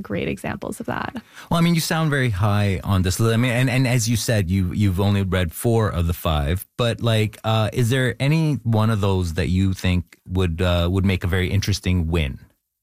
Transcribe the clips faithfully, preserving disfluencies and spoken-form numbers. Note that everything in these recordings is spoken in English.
great examples of that. Well, I mean, you sound very high on this. I mean, and, and as you said, you, you've only read four of the five. But, like, uh, is there any one of those that you think would uh, would make a very interesting win?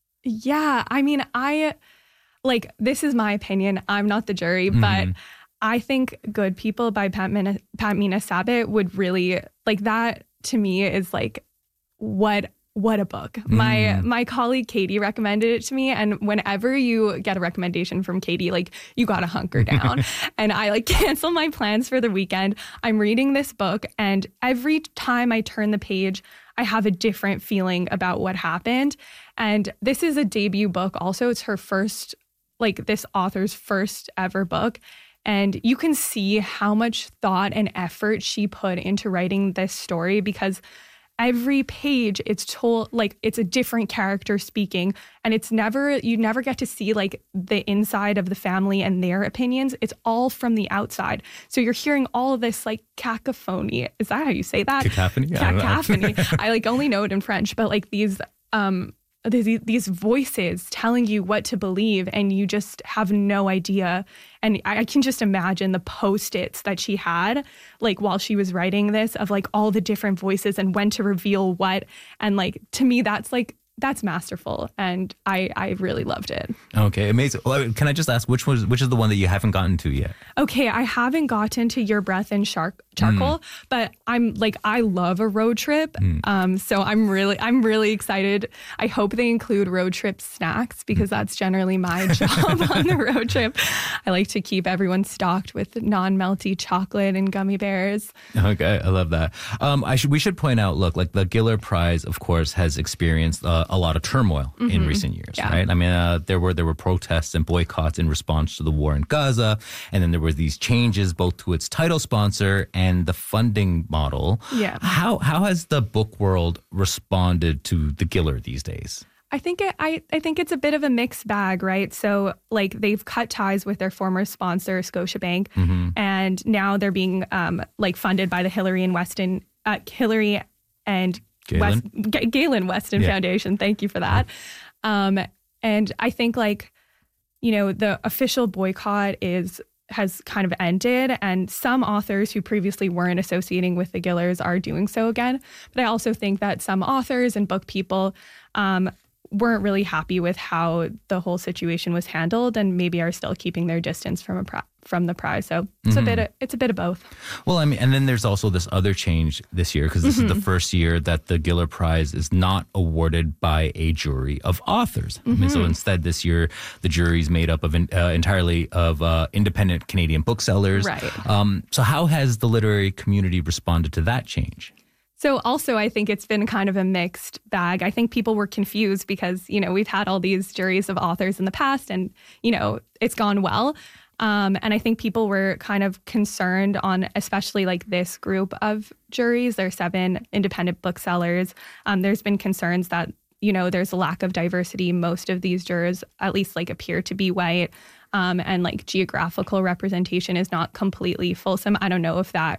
Yeah, I mean, I, like, this is my opinion. I'm not the jury, mm-hmm. but I think Good People by Padmina, Padmina Sabit would really, like, that to me is, like, what What a book. Mm. My my colleague Katie recommended it to me. And whenever you get a recommendation from Katie, like, you got to hunker down. And I like cancel my plans for the weekend. I'm reading this book, and every time I turn the page, I have a different feeling about what happened. And this is a debut book. Also, it's her first, like, this author's first ever book. And you can see how much thought and effort she put into writing this story, because every page it's told, like, it's a different character speaking, and it's never, you never get to see, like, the inside of the family and their opinions. It's all from the outside. So you're hearing all of this, like, cacophony. Is that how you say that? Cacophony? Cacophony. I, like, only know it in French, but, like, these, um, these, these voices telling you what to believe, and you just have no idea. And I can just imagine the Post-its that she had, like, while she was writing this, of, like, all the different voices and when to reveal what. And, like, to me, that's, like, that's masterful. And I, I really loved it. Okay, amazing. Well, can I just ask, which was which is the one that you haven't gotten to yet? Okay, I haven't gotten to Your Breath and Shark, Charcoal, mm. but I'm, like, I love a road trip. Mm. Um, so I'm really, I'm really excited. I hope they include road trip snacks, because that's generally my job on the road trip. I like to keep everyone stocked with non-melty chocolate and gummy bears. Okay, I love that. Um, I should we should point out, look, like, the Giller Prize, of course, has experienced uh, a lot of turmoil mm-hmm. in recent years, yeah. right? I mean, uh, there were there were protests and boycotts in response to the war in Gaza, and then there were these changes both to its title sponsor and the funding model. Yeah. How how has the book world responded to the Giller these days? I think it, I, I think it's a bit of a mixed bag, right? So, like, they've cut ties with their former sponsor, Scotiabank, mm-hmm. and now they're being um, like funded by the Hillary and Weston, uh, Hillary and Galen? West, G- Galen Weston yeah. Foundation. Thank you for that. Yeah. Um, and I think, like, you know, the official boycott is has kind of ended, and some authors who previously weren't associating with the Gillers are doing so again. But I also think that some authors and book people um, weren't really happy with how the whole situation was handled, and maybe are still keeping their distance from a pri- from the prize. So it's mm-hmm. a bit of, it's a bit of both. Well, I mean, and then there's also this other change this year, because this mm-hmm. is the first year that the Giller Prize is not awarded by a jury of authors. Mm-hmm. I mean, so instead this year the jury is made up of uh, entirely of uh, independent Canadian booksellers. Right. Um, so how has the literary community responded to that change? So also, I think it's been kind of a mixed bag. I think people were confused because, you know, we've had all these juries of authors in the past, and, you know, it's gone well. Um, and I think people were kind of concerned on, especially, like, this group of juries. There are seven independent booksellers. Um, there's been concerns that, you know, there's a lack of diversity. Most of these jurors, at least, like, appear to be white. Um, and, like, geographical representation is not completely fulsome. I don't know if that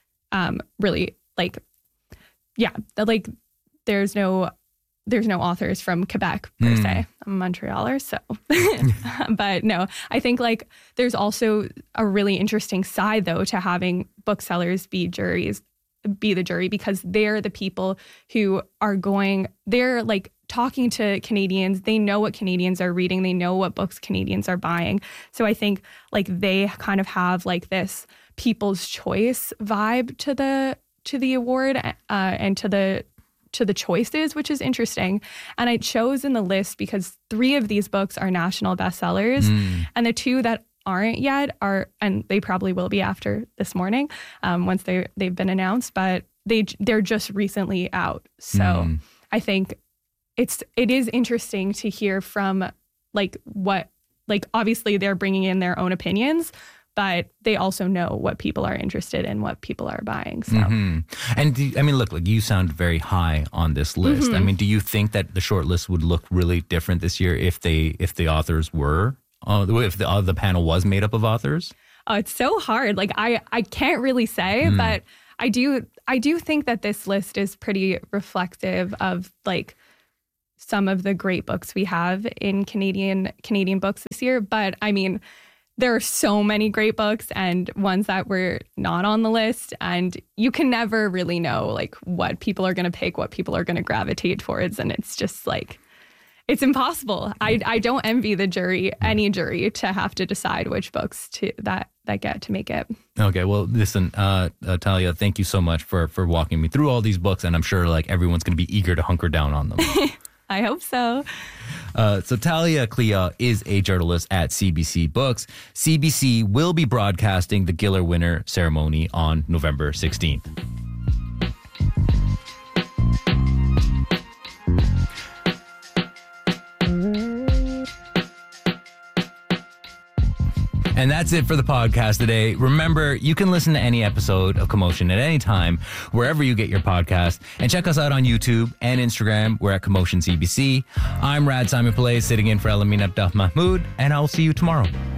um, really, like... Yeah, like, there's no there's no authors from Quebec, per mm. se. I'm a Montrealer, so. But no, I think, like, there's also a really interesting side, though, to having booksellers be juries, be the jury, because they're the people who are going, they're, like, talking to Canadians. They know what Canadians are reading. They know what books Canadians are buying. So I think, like, they kind of have, like, this people's choice vibe to the to the award uh, and to the to the choices, which is interesting. And I chose in the list because three of these books are national bestsellers, mm. and the two that aren't yet are, and they probably will be after this morning, um, once they they've been announced, but they they're just recently out. So mm. I think it's it is interesting to hear from, like, what, like, obviously they're bringing in their own opinions, but they also know what people are interested in, what people are buying. So, mm-hmm. And do, I mean, look, like, you sound very high on this list. Mm-hmm. I mean, do you think that the short list would look really different this year if they if the authors were, uh, if the uh, the panel was made up of authors? Oh, it's so hard. Like, I I can't really say, mm. but I do I do think that this list is pretty reflective of, like, some of the great books we have in Canadian Canadian books this year. But I mean, there are so many great books and ones that were not on the list. And you can never really know like what people are going to pick, what people are going to gravitate towards. And it's just like, it's impossible. I, I don't envy the jury, any jury, to have to decide which books to that that get to make it. Okay, well, listen, uh, uh, Talia, thank you so much for for walking me through all these books. And I'm sure like everyone's going to be eager to hunker down on them. I hope so. Uh, so Talia Clea is a journalist at C B C Books. C B C will be broadcasting the Giller winner ceremony on November sixteenth. And that's it for the podcast today. Remember, you can listen to any episode of Commotion at any time, wherever you get your podcast. And check us out on YouTube and Instagram. We're at Commotion C B C. I'm Rad Simon Pillay, sitting in for Elamin Abdel Mahmoud, and I'll see you tomorrow.